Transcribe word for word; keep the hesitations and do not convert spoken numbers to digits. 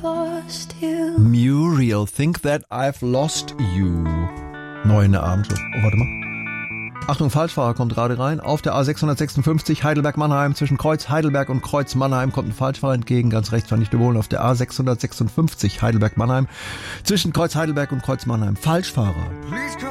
lost you. Muriel, Think That I've Lost You. Neu in der Abendshow. Oh, warte mal. Achtung, Falschfahrer kommt gerade rein. Auf der A sechshundertsechsundfünfzig Heidelberg-Mannheim. Zwischen Kreuz Heidelberg und Kreuz Mannheim kommt ein Falschfahrer entgegen. Ganz rechts war nicht überholen. Auf der A sechshundertsechsundfünfzig Heidelberg-Mannheim. Zwischen Kreuz Heidelberg und Kreuz Mannheim. Falschfahrer.